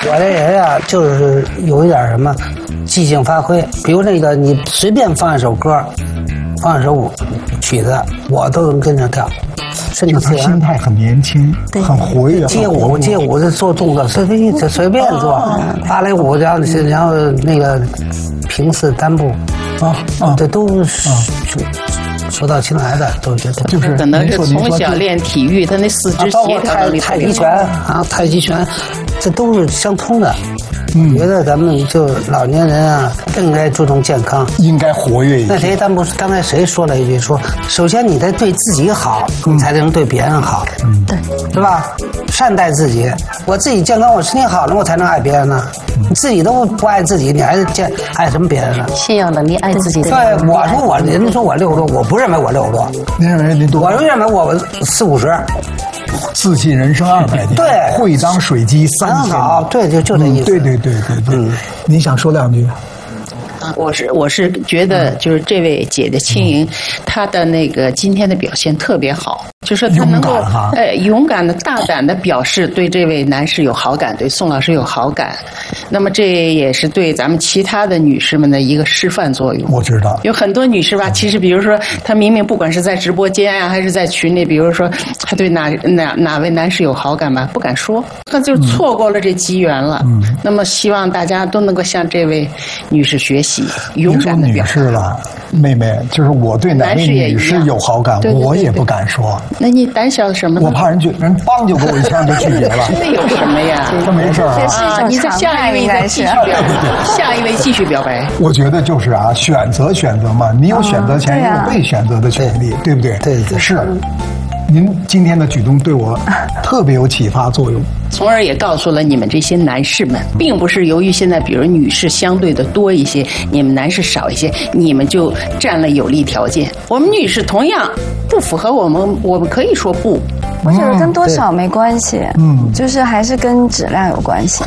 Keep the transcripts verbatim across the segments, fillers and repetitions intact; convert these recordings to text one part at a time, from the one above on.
我这人啊，就是有一点什么即兴发挥，比如那个你随便放一首歌，放一首舞曲子，我都能跟着跳。 就他心态很年轻，很活跃。 街舞街舞是做动作，随便随便做，芭蕾舞，然后然后那个平视单步，啊啊，这都是手到擒来的，都觉得就是可能是从小练体育，他那四肢协调能力。 太极拳啊，太极拳，这都是相通的。嗯，觉得咱们就老年人啊，更应该注重健康， 应该活跃一些。 那谁，咱不是刚才谁说了一句说，首先你得对自己好，你才能对别人好，嗯，对，是吧？善待自己，我自己健康，我身体好了，我才能爱别人呢。你自己都不爱自己，你还见爱什么别人呢？ 先有能力爱自己。 对，我说我，人家说我六十多，我不认为我六十多， 您认为您多？ 我就认为我四五十。 自信人生二百年， 对， 会当水击三千。 好，对，就就这意思。 对对对对对。您想说两句？ 我是我是觉得就是这位姐姐青莹，她的那个今天的表现特别好，就是她能够呃勇敢的大胆的表示对这位男士有好感，对宋老师有好感。那么这也是对咱们其他的女士们的一个示范作用。 我知道有很多女士吧，其实比如说她明明不管是在直播间啊，还是在群里，比如说她对哪哪哪位男士有好感吧，不敢说，她就错过了这机缘了。嗯。那么希望大家都能够向这位女士学习。勇敢的表示了，妹妹，就是我对哪位女士有好感，我也不敢说。 那你胆小什么呢？ 我怕人拒，人梆就给我一枪就拒绝了。 那有什么呀？ 这没事啊。 啊，你在下一位再继续表白，下一位继续表白。 我觉得就是啊，选择选择嘛，你有选择权，也有被选择的权利，对不对？ 对对是。您今天的举动对我特别有启发作用， 从而也告诉了你们这些男士们，并不是由于现在比如女士相对的多一些，你们男士少一些，你们就占了有利条件。我们女士同样不符合我们，我们可以说不。 我觉得跟多少没关系，嗯，就是还是跟质量有关系。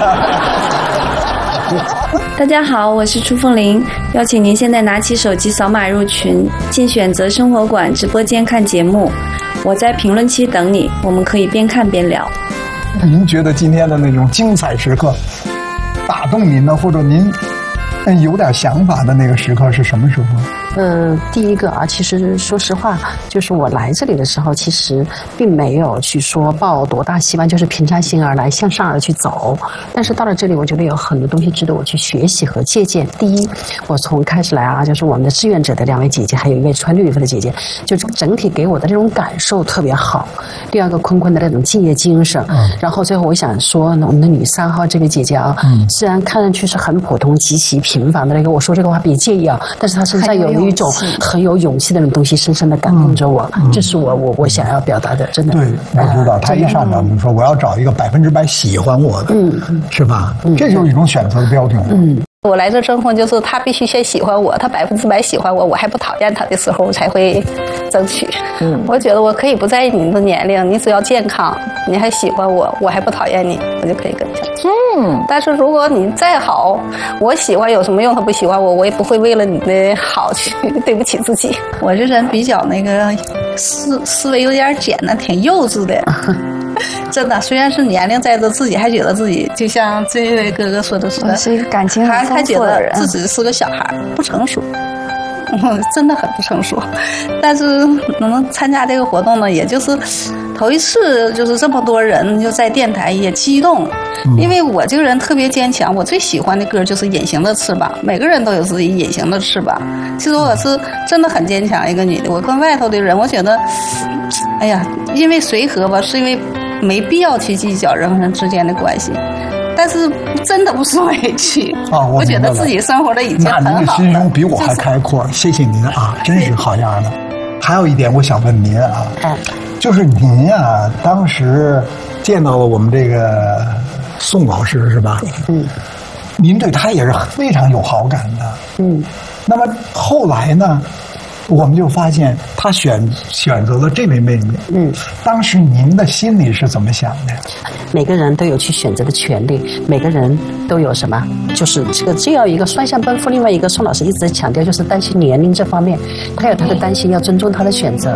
大家好，我是楚凤玲，邀请您现在拿起手机扫码入群，进选择生活馆直播间看节目。我在评论区等你，我们可以边看边聊。 您觉得今天的那种精彩时刻打动您的，或者您有点想法的那个时刻是什么时候？ 嗯、呃，第一个啊，其实说实话，就是我来这里的时候，其实并没有去说抱多大希望，就是平常心而来，向上而去走。但是到了这里，我觉得有很多东西值得我去学习和借鉴。第一，我从开始来啊，就是我们的志愿者的两位姐姐，还有一位穿绿衣服的姐姐，就整体给我的这种感受特别好。第二个，坤坤的那种敬业精神。嗯、然后最后我想说，我们的女三号这位姐姐啊，嗯、虽然看上去是很普通、极其平凡的那个，我说这个话别介意啊，但是她身上有一种很有勇气的那种东西，深深的感动着我。嗯、这是我我我想要表达的，真的。 对，我知道，她一上场就说我要找一个百分之百喜欢我的，嗯，是吧？嗯、这就是一种选择的标准。 嗯。 我来这争锋就是他必须先喜欢我，他百分之百喜欢我，我还不讨厌他的时候，我才会争取。嗯，我觉得我可以不在意你的年龄，你只要健康，你还喜欢我，我还不讨厌你，我就可以跟你下去。嗯，但是如果你再好，我喜欢有什么用？他不喜欢我，我也不会为了你的好去对不起自己。 我这人比较那个思思维有点简单，挺幼稚的。真的，虽然是年龄在这，自己还觉得自己就像这位哥哥说的似的， 是一个感情很丰富的人， 自己是个小孩，不成熟，嗯，真的很不成熟。但是能参加这个活动呢，也就是头一次，就是这么多人就在电台也激动，因为我这个人特别坚强，我最喜欢的歌就是《隐形的翅膀》，每个人都有自己隐形的翅膀。其实我是真的很坚强一个女的，我跟外头的人，我觉得，哎呀，因为随和吧，是因为没必要去计较人和人之间的关系，但是真的不是委屈啊！我, 我觉得自己生活的已经很好了。那您的心胸比我还开阔，就是、谢谢您啊，真是好样的。还有一点我想问您啊，嗯、就是您啊，当时见到了我们这个宋老师是吧？嗯，您对他也是非常有好感的。嗯，那么后来呢？我们就发现他选选择了这位妹妹。嗯，当时您的心里是怎么想的？ 每个人都有去选择的权利，每个人都有什么？就是这个这样一个双向奔赴。另外一个，宋老师一直在强调，就是担心年龄这方面，他有他的担心，要尊重他的选择。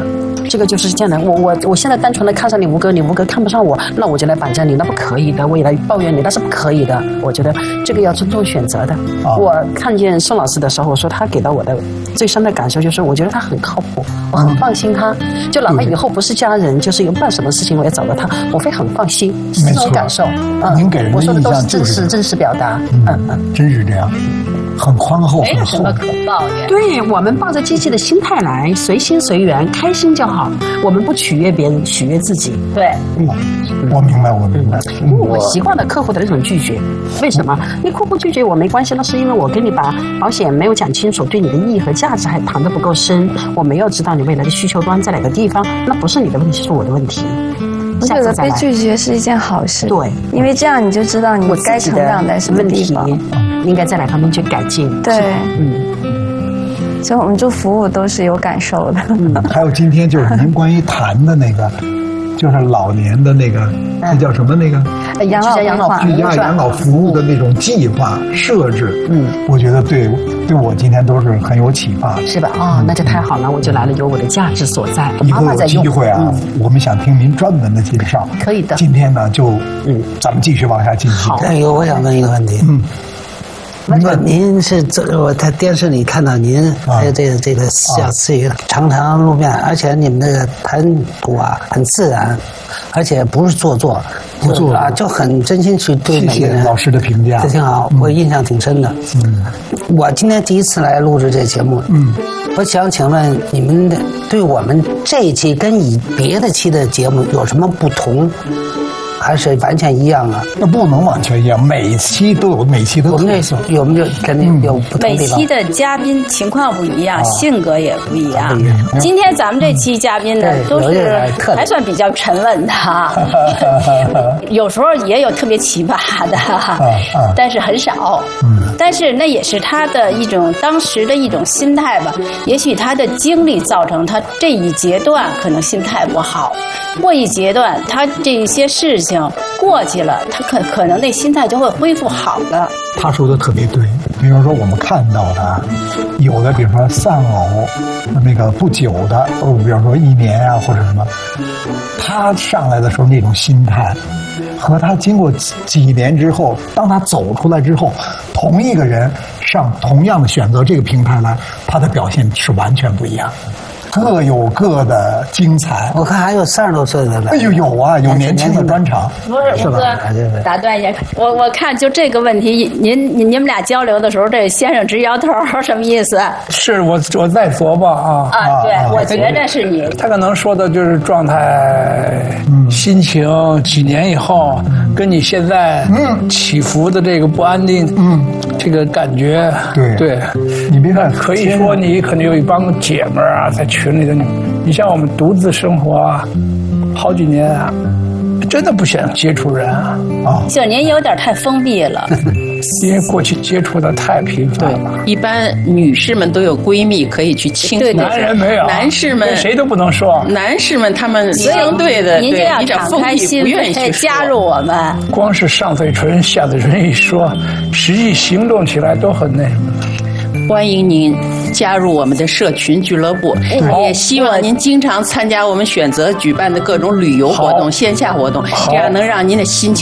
这个就是这样的。我我我现在单纯的看上你吴哥，你吴哥看不上我，那我就来绑架你，那不可以的。我也来抱怨你，那是不可以的。我觉得这个要尊重选择的。哦、我看见宋老师的时候，我说他给到我的最深的感受就是，我觉得他很靠谱，我很放心他。就哪怕以后不是家人，就是有办什么事情我也找到他，我会很放心。是这种感受。 嗯，您给人的印象就是我说的都是真实真实表达。 嗯嗯，嗯真是这样。很宽厚， 没有什么可抱怨。 对，我们抱着积极的心态来，随心随缘，开心就好。我们不取悦别人，取悦自己。 对， 嗯，我明白，我明白。 因为我习惯了客户的那种拒绝。为什么？你客户拒绝我没关系，那是因为我跟你把保险没有讲清楚，对你的意义和价值还谈得不够深，我没有知道你未来的需求端在哪个地方，那不是你的问题，是我的问题。 我觉得被拒绝是一件好事。 对， 因为这样你就知道你该成长在什么地方。 应该在哪方面去改进？ 对，嗯，所以我们做服务都是有感受的。 嗯，还有今天就是您关于谈的那个，就是老年的那个，那叫什么那个养老养老居家养老服务的那种计划设置，嗯，我觉得对对我今天都是很有启发， 是吧？哦，那就太好了，我就来了，有我的价值所在。 以后有机会啊，我们想听您专门的介绍， 可以的。 今天呢，就嗯，咱们继续往下进行。 好，那个我想问一个问题，嗯。那个您是这我在电视里看到您还有这个这个小词语常常露面，而且你们这个谈吐啊很自然，而且不是做作， 不做啊就很真心去对每个人。 谢谢老师的评价， 这挺好，我印象挺深的。嗯，我今天第一次来录制这节目，嗯，我想请问你们的对我们这一期跟以别的期的节目有什么不同？还是完全一样啊？ 那不能完全一样，每期都有每期的特色， 有没有肯定有不同地方？ 每期的嘉宾情况不一样，啊、性格也不一样。嗯、今天咱们这期嘉宾呢，嗯、都是还算比较沉稳的，有时候也有特别奇葩的，啊啊、但是很少。嗯、但是那也是他的一种当时的一种心态吧。也许他的经历造成他这一阶段可能心态不好，过一阶段他这一些事情。过去了，他可可能那心态就会恢复好了。 他说的特别对，比如说我们看到的，有的比如说丧偶，那个不久的，比如说一年啊或者什么，他上来的时候那种心态，和他经过几年之后，当他走出来之后，同一个人上同样的选择这个平台来，他的表现是完全不一样的。各有各的精彩。 我看还有三十多岁的了。 哎呦，有啊，有年轻的专场。 不是，是吧？打断一下，我我看就这个问题，您您你们俩交流的时候，这先生直摇头，什么意思？ 是我我在琢磨啊。 啊，对，我觉得是你。 他可能说的就是状态、嗯、心情，几年以后、嗯、跟你现在起伏的这个不安定，嗯，这个感觉， 对对。 你别看， 可以说你可能有一帮姐们儿啊，在群里的你，你像我们独自生活啊，好几年啊，真的不想接触人啊。 啊，就您有点太封闭了， 因为过去接触的太频繁了。 一般女士们都有闺蜜可以去倾诉， 男人没有， 男士们谁都不能说。 男士们他们相对的，您就要敞开心扉加入我们。 光是上嘴唇下嘴唇一说，实际行动起来都很那什么。 欢迎您加入我们的社群俱乐部，也希望您经常参加我们选择举办的各种旅游活动、线下活动，这样能让您的心情